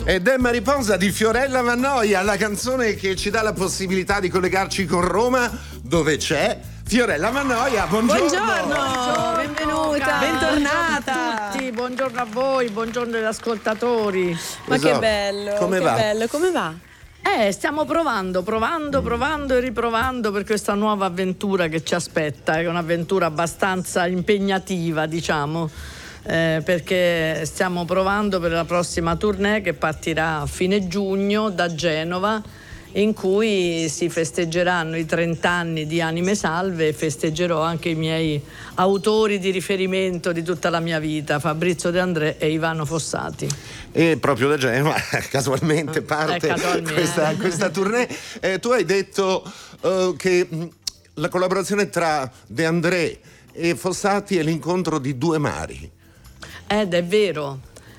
Ed è Mariposa di Fiorella Mannoia, la canzone che ci dà la possibilità di collegarci con Roma, dove c'è Fiorella Mannoia. Buongiorno. Buongiorno, benvenuta, bentornata a tutti, buongiorno a voi, buongiorno agli ascoltatori. Ma che bello, come che va? bello, come va? Stiamo provando e riprovando per questa nuova avventura che ci aspetta, è un'avventura abbastanza impegnativa, diciamo. Perché stiamo provando per la prossima tournée che partirà a fine giugno da Genova, in cui si festeggeranno i 30 anni di Anime Salve e festeggerò anche i miei autori di riferimento di tutta la mia vita, Fabrizio De André e Ivano Fossati. E proprio da Genova casualmente parte questa tournée. Tu hai detto che la collaborazione tra De André e Fossati è l'incontro di due mari. Ed è vero,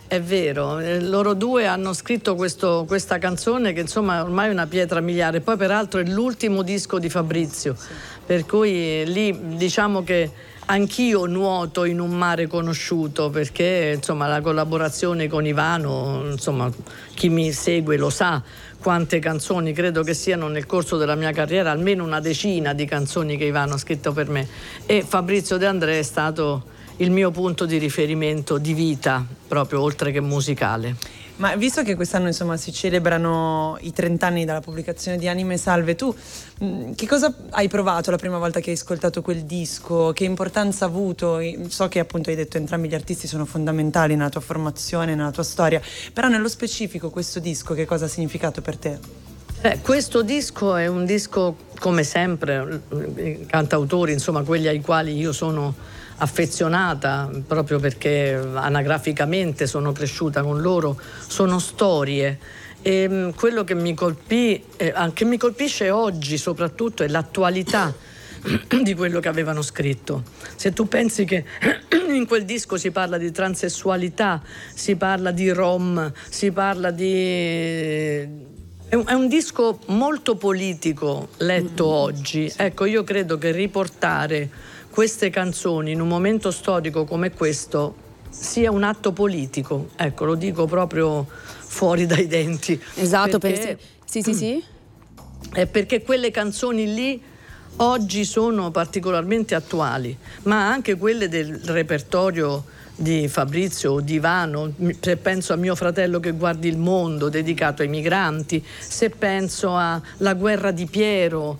loro due hanno scritto questa canzone che insomma ormai è una pietra miliare, poi peraltro è l'ultimo disco di Fabrizio, per cui lì diciamo che anch'io nuoto in un mare conosciuto, perché insomma la collaborazione con Ivano, insomma chi mi segue lo sa quante canzoni, credo che siano nel corso della mia carriera almeno una decina di canzoni che Ivano ha scritto per me, e Fabrizio De André è stato il mio punto di riferimento di vita, proprio oltre che musicale. Ma visto che quest'anno insomma si celebrano i 30 anni dalla pubblicazione di Anime Salve, tu che cosa hai provato la prima volta che hai ascoltato quel disco? Che importanza ha avuto? So che appunto hai detto entrambi gli artisti sono fondamentali nella tua formazione, nella tua storia, però nello specifico questo disco che cosa ha significato per te? Questo disco è un disco, come sempre, i cantautori, insomma quelli ai quali io sono affezionata proprio perché anagraficamente sono cresciuta con loro, sono storie, e quello che mi colpisce oggi soprattutto è l'attualità di quello che avevano scritto. Se tu pensi che in quel disco si parla di transessualità, si parla di rom, si parla di... È un disco molto politico letto oggi. Ecco, io credo che riportare queste canzoni in un momento storico come questo sia un atto politico. Ecco, lo dico proprio fuori dai denti. Esatto, perché, sì. È perché quelle canzoni lì oggi sono particolarmente attuali, ma anche quelle del repertorio di Fabrizio o di Ivano. Se penso a Mio fratello che guardi il mondo, dedicato ai migranti, se penso a La guerra di Piero,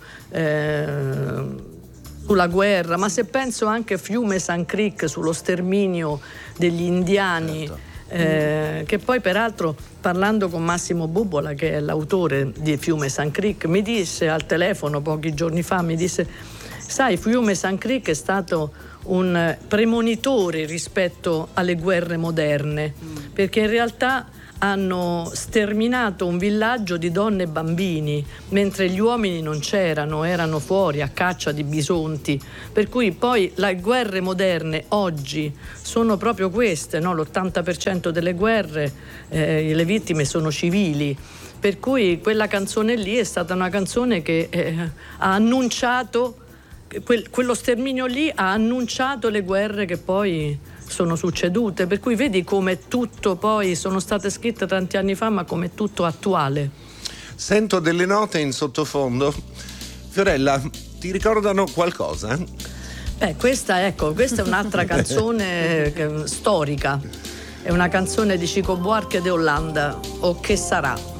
sulla guerra, ma se penso anche a Fiume San Creek, sullo sterminio degli indiani, certo. Che poi peraltro, parlando con Massimo Bubola, che è l'autore di Fiume San Creek, mi disse al telefono pochi giorni fa, mi disse: sai, Fiume San Creek è stato un premonitore rispetto alle guerre moderne, perché in realtà hanno sterminato un villaggio di donne e bambini, mentre gli uomini non c'erano, erano fuori a caccia di bisonti, per cui poi le guerre moderne oggi sono proprio queste, no? L'80% delle guerre, le vittime sono civili, per cui quella canzone lì è stata una canzone che ha annunciato, quello sterminio lì ha annunciato le guerre che poi sono succedute, per cui vedi come tutto poi sono state scritte tanti anni fa, ma come tutto attuale. Sento delle note in sottofondo. Fiorella, ti ricordano qualcosa? Questa è un'altra canzone storica, è una canzone di Chico Buarque de Hollanda, O che sarà.